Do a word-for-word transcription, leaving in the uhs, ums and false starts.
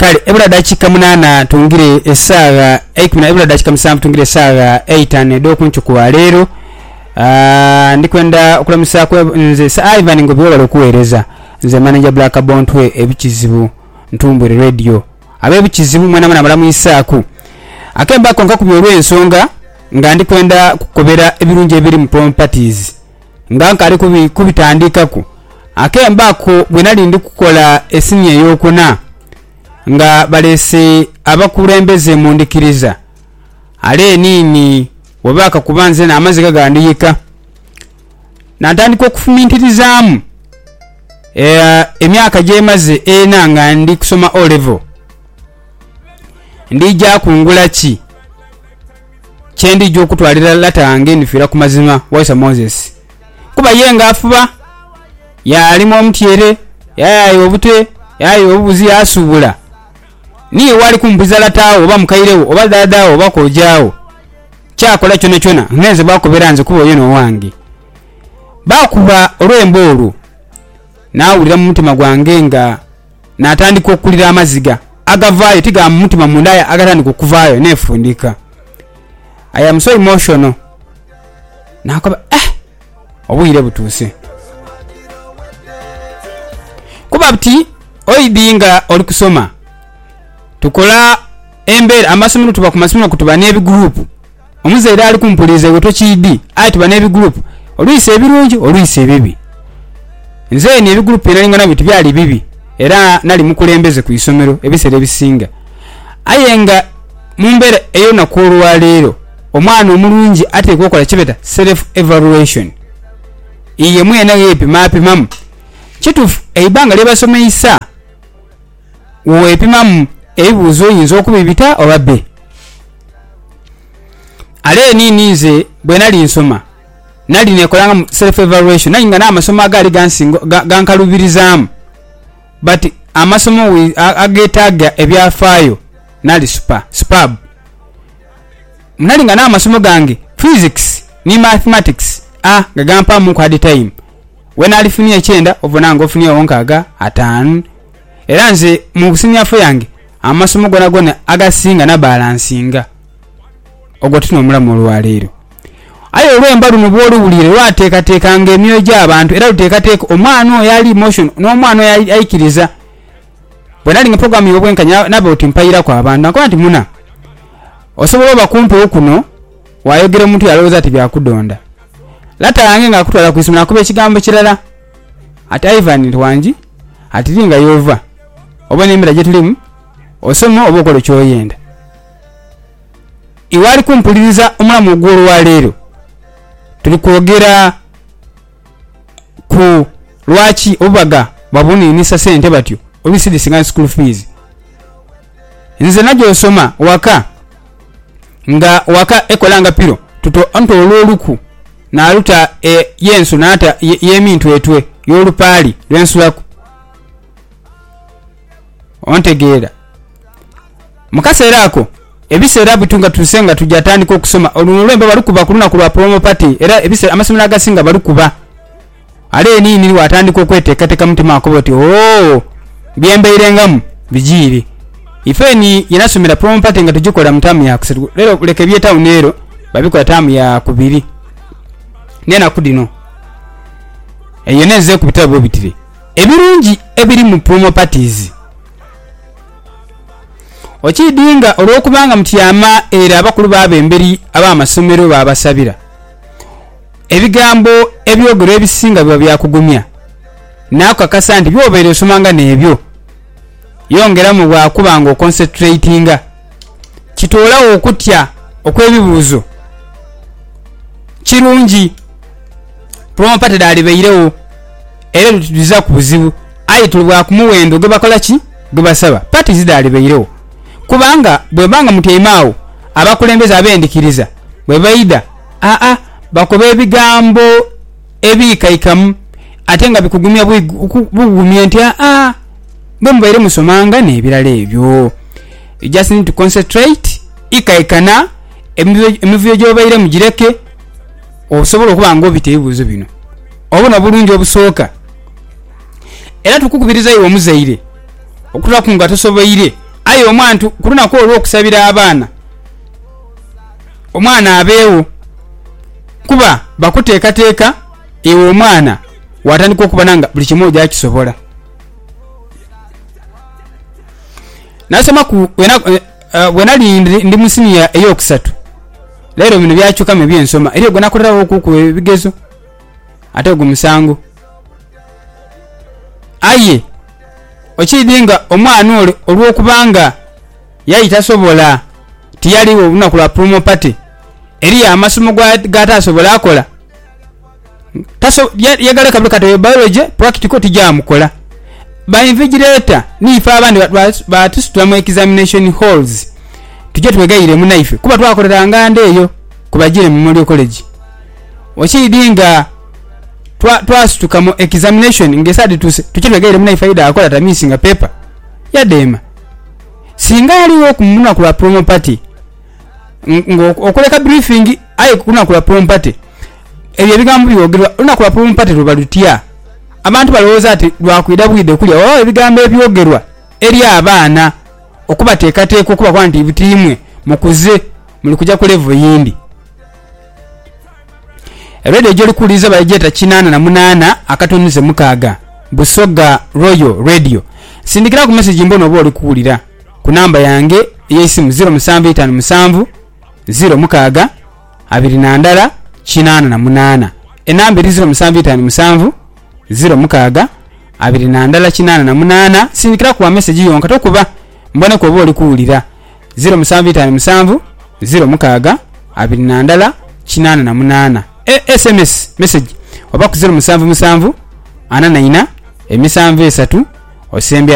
kale ebula dakika munana tungire esaga ekumi ebula dakika musanvu tungire esaga eight do kunchukua lero. Uh, ndikwenda okulamusa kwa nze sa Ivan ngobyola lokuwereza nze manager Black Bontwe ebikizibu ntumbwe radio abe bikizibu mwana mwana malamu isaku akemba konka kubyolwe ensonga nga ndikwenda kukobera ebirunje ebiri mu properties nga nkali kubi kubitandika ku akemba ko bwenali ndikukola esinye yokuna nga balese abakulembeze mu ndikiriza ale nini wabaka kubanze na amazi gagandiyika natandika okufumintirizamu eh emyaka gyemaze ena nga ndi kusoma O level ndija kungula ki kyendi jo kutwalira latange nifira ku mazima waisa Moses kuba yenga afuba ya alimo omtyere ya obute ya obuzi asubula ni wali kumbuza latawo oba mukairewo oba dadawo oba kojawo kyakola kyona kyona ngenze bakubera nze kubo yeno wange bakuba olwembolu nawulira mu mutima gwange nga natandika okulira amaziga agavaayo tiga mu mutima mundaya agatandika okuvaayo nefundika. I am so emotional nakoba eh obuyire butuse kuba bti oidinga oli kusoma tukola embera amasomero tuba ku masomero kutuba ne group omuzeera ali kumpulize goto chidi ayi tuba ne group oluyise ebirungi oluyise ebibi nze ne group eralinga na bitu byali bibi era nali mukulembeze ku isomero ebisere bisinga ayenga mumbere eyo nakolwa lero omwana omulungi ate kokola kibeta self evaluation iye mwena yepi mapi mam kitufu eibanga lyebasomeyisa wepi mam ebibuzo yinzo okubibita obabe ale nini nze bwe nali nsoma nali nekolanga self evaluation nayinga na amasomo agali gansingo gankalubirizamu but amasomo agetaga ebyafaayo nali super superb nali nga na amasomo gange physics ni mathematics ah gagampa mu kwa time when alifunia chenda obonanga ofunia onkaga atanu era nze mu kusinya fo yange amasomo gona gona agasinga na balansinga ogotino mulamu olwalero ayo olwemba luno bwolu bulire lwateka teka ngemyo gy'abantu era luteka teka omwana yali emotion n'omwana yali ayikiriza bwenali nga program yobwenkanya nabo utimpayira kwa abantu akola nti muna osobola obakumpe okuno wayogera omuntu yalowooza ati byakudonda lata yange nga akutwala ku isomero akuba ekigambo kirala ati Ivan twanji ati linga yova oba n'emira gye tulimu osoma oba okola kyoyenda iwali kumpuliriza omulamu ogw'olwa wa leero tuli kwogera ku lwaki obaga babuniinisa sente batyo obisidisinga school fees nze najjo osoma waka nga waka ekolanga piro tuto anto olwoluku naluta e yensu nata yemintu etwe yolupali lwensulaku ontegeera mukaseera ako ebiseera bitunga tusenga tujatandika okusoma olulwembe balukuba kuluna kulwa promo party era ebiseera amasomero agasinga balukuba ale nini watandika okweteekateka mutima akoboti oh byembeirengamu bijiri ifeni yanasomera promo party nga tujikola mutamu ya kuseru lero leke byeta unero babikola tamu ya kubiri nena kudino eyeneze kubitabo bitire ebirungi ebiri mu promo parties okidinga olwokubanga mutiyama era abakulu babemberi aba amasomero babasabira ebigambo ebyogero ebisinga biba byakugumya nako akasandi byobere osomanga nebyo yongera mu bwakubanga oconcentratinga kitolawo okutya okwebibuzo kirungi promo party dali beirewo era tutuza ku buzibu ayi tulwa kumuwendo gwe bakola ki gwe basaba party zidali beirewo kubanga bwe banga muteyimaawo abakulembeza abendikiriza bwe baida a a bakobe ebigambo ebikaikamu ate nga bikugumya bugumya nti a a bwe mubaire musomanga n'ebirala ebyo you just need to concentrate ikaikana emivuyo gy'obaire mugireke osobola okuba nga obita ebibuuzo bino obona bulungi obusooka era tukukubiriza iwe omuzaire okutula ku nga tosoboire ayo omwantu kuluna ko olwokusabira abaana omwana abeewo kuba bakuteekateeka ewe omwana watandika okuba nanga buli kimu ojja kisobola. Nasoma ku wenali ndi mu siniya eyokusatu leero bino byakyuka mu byensoma eri gwe nakolerawo okukuba ebigezo ate ogwo musango. Aye okidinga omwana ole olw'okubanga yali tasobola tiyaliwo olunaku lwa promo party eri amasomo gatasobola akola yagala kabula katoyo biology practical tijamukola ba invigilator nife abandi batusitula mu examination halls tujja twegayire mu naife kuba twakoleranga ndeeyo kubajire mu Memorial College. Okidinga twasituka mu examination ngesadi tuse tujja twegayire mu naife ida akola ta missing paper yadema singa aliwo kumuna ku promo party okoleka briefing aye kuna ku promo party ebyo bigambo byogerwa una ku promo party rubalutya abantu balowooza ati lwakwida bwide kulya wao ebigambo ebyogerwa eri abaana okubateekateeka okuba kwanti bitimwe mukuze muli kujja ku level yindi. Radio joli kuliza bayeta kinana na munana akatonize mukaga Busoga Royal Radio sindikira ku message mbono bo likuulira ku namba yange eyesimu zero musanvu itaano musanvu zero mukaga abiri na ndala kinana na munana enamba eri zero musanvu itaano musanvu zero mukaga abiri na ndala kinana na munana sindikira ku message yonka tokuba mbone ko bo likuulira zero musanvu itaano musanvu zero mukaga abiri na ndala kinana na munana. E S M S message oba ku zero musanvu musanvu ana na ina emisanvu esatu osembya